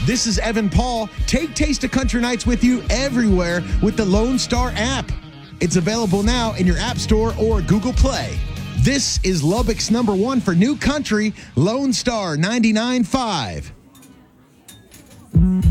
This is Evan Paul. Take Taste of Country Nights with you everywhere with the Lone Star app. It's available now in your App Store or Google Play. This is Lubbock's #1 for new country, Lone Star 99.5.